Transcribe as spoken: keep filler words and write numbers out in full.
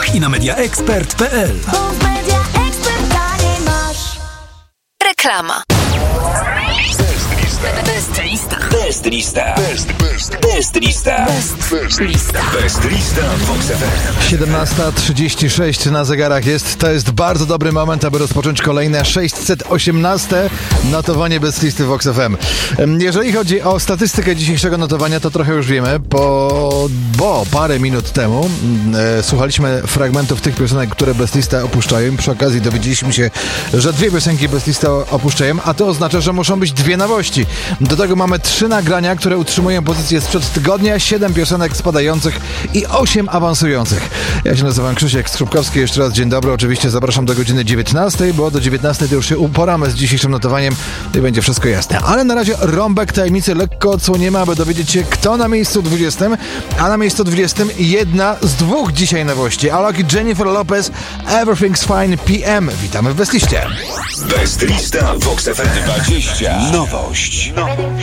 i na media expert kropka p l. Reklama. Best lista. Best lista. Best, best, best lista. Best lista. Best lista Vox F M. siedemnasta trzydzieści sześć na zegarach jest. To jest bardzo dobry moment, aby rozpocząć kolejne sześćset osiemnaste notowanie Best listy Vox F M. Jeżeli chodzi o statystykę dzisiejszego notowania, to trochę już wiemy, bo, bo parę minut temu e, słuchaliśmy fragmentów tych piosenek, które Best lista opuszczają. Przy okazji dowiedzieliśmy się, że dwie piosenki Best lista opuszczają, a to oznacza, że muszą być dwie nowości. Do tego mamy trzy nagrania, które utrzymują pozycję sprzed tygodnia, siedem piosenek spadających i osiem awansujących. Ja się nazywam Krzysiek Skrupkowski. Jeszcze raz dzień dobry. Oczywiście zapraszam do godziny dziewiętnastej, bo do dziewiętnastej to już się uporamy z dzisiejszym notowaniem i będzie wszystko jasne. Ale na razie rąbek tajemnicy lekko odsłoniemy, aby dowiedzieć się, kto na miejscu dwudziestym, a na miejscu dwudziestym jedna z dwóch dzisiaj nowości. Alok i Jennifer Lopez, Everything's Fine P M. Witamy w Best liście. Best lista Vox F M dwadzieścia. Nowość.